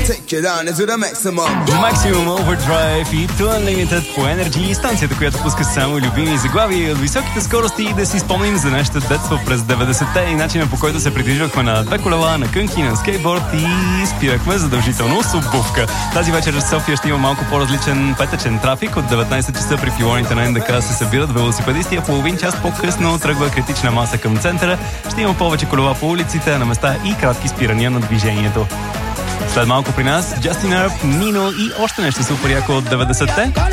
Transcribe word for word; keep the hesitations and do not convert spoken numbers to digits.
Maximum Overdrive и Two Unlimited по Energy, станцията, която пуска само любими заглавия от високите скорости, да си спомним за нашето детство през деветдесетте и начина, по който се придвижвахме на две колела, на кънки, на скейтборд и спирахме задължително с обувка. Тази вечер в София ще има малко по-различен петъчен трафик. От деветнайсет часа при пилоните на НДК се събират велосипедисти, а половин час по-късно тръгва критична маса към центъра. Ще има повече колела по улиците, на места и кратки спирания на движението. След малко при нас Justin Earp, Nino и още нещо супер яко от деветдесетте.